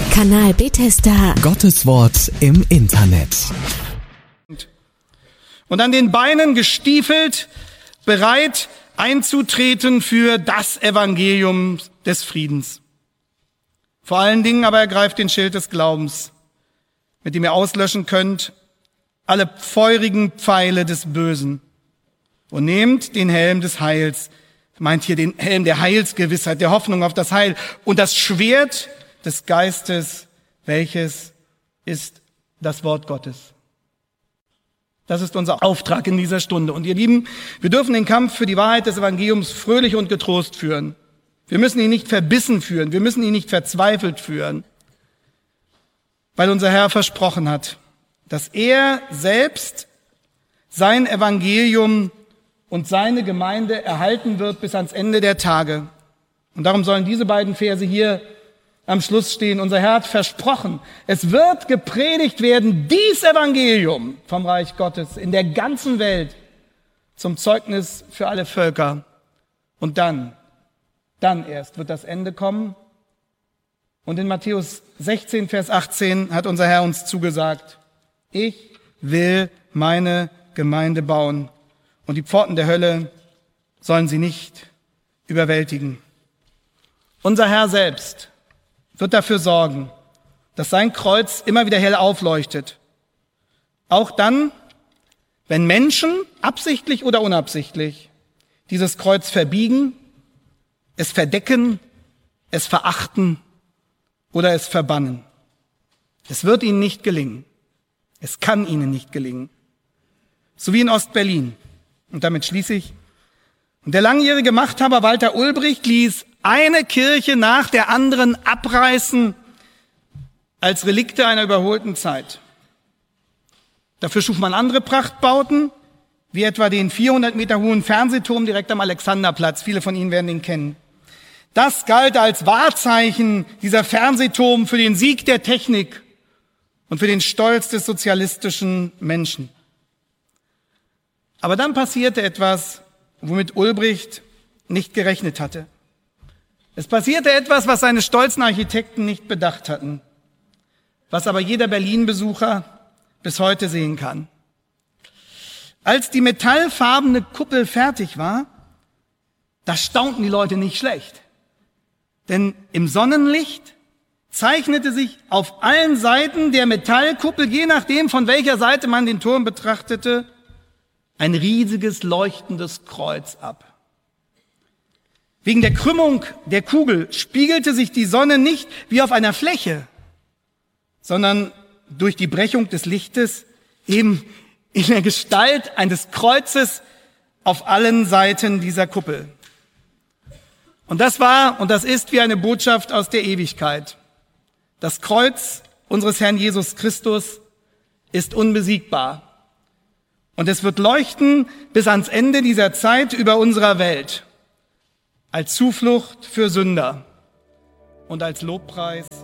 Kanal Bethesda. Gottes Wort im Internet. Und an den Beinen gestiefelt, bereit einzutreten für das Evangelium des Friedens. Vor allen Dingen aber ergreift den Schild des Glaubens, mit dem ihr auslöschen könnt alle feurigen Pfeile des Bösen. Und nehmt den Helm des Heils, meint hier den Helm der Heilsgewissheit, der Hoffnung auf das Heil, und das Schwert des Geistes, welches ist das Wort Gottes. Das ist unser Auftrag in dieser Stunde. Und ihr Lieben, wir dürfen den Kampf für die Wahrheit des Evangeliums fröhlich und getrost führen. Wir müssen ihn nicht verbissen führen, wir müssen ihn nicht verzweifelt führen, weil unser Herr versprochen hat, dass er selbst sein Evangelium und seine Gemeinde erhalten wird bis ans Ende der Tage. Und darum sollen diese beiden Verse hier am Schluss stehen. Unser Herr hat versprochen, es wird gepredigt werden, dies Evangelium vom Reich Gottes in der ganzen Welt zum Zeugnis für alle Völker. Und dann erst wird das Ende kommen. Und in Matthäus 16, Vers 18 hat unser Herr uns zugesagt, ich will meine Gemeinde bauen und die Pforten der Hölle sollen sie nicht überwältigen. Unser Herr selbst wird dafür sorgen, dass sein Kreuz immer wieder hell aufleuchtet. Auch dann, wenn Menschen, absichtlich oder unabsichtlich, dieses Kreuz verbiegen, es verdecken, es verachten oder es verbannen. Es wird ihnen nicht gelingen. Es kann ihnen nicht gelingen. So wie in Ostberlin. Und damit schließe ich. Und der langjährige Machthaber Walter Ulbricht ließ eine Kirche nach der anderen abreißen als Relikte einer überholten Zeit. Dafür schuf man andere Prachtbauten, wie etwa den 400 Meter hohen Fernsehturm direkt am Alexanderplatz. Viele von Ihnen werden ihn kennen. Das galt als Wahrzeichen, dieser Fernsehturm, für den Sieg der Technik und für den Stolz des sozialistischen Menschen. Aber dann passierte etwas, womit Ulbricht nicht gerechnet hatte. Es passierte etwas, was seine stolzen Architekten nicht bedacht hatten, was aber jeder Berlin-Besucher bis heute sehen kann. Als die metallfarbene Kuppel fertig war, da staunten die Leute nicht schlecht. Denn im Sonnenlicht zeichnete sich auf allen Seiten der Metallkuppel, je nachdem von welcher Seite man den Turm betrachtete, ein riesiges leuchtendes Kreuz ab. Wegen der Krümmung der Kugel spiegelte sich die Sonne nicht wie auf einer Fläche, sondern durch die Brechung des Lichtes eben in der Gestalt eines Kreuzes auf allen Seiten dieser Kuppel. Und das war und das ist wie eine Botschaft aus der Ewigkeit. Das Kreuz unseres Herrn Jesus Christus ist unbesiegbar. Und es wird leuchten bis ans Ende dieser Zeit über unserer Welt. Als Zuflucht für Sünder und als Lobpreis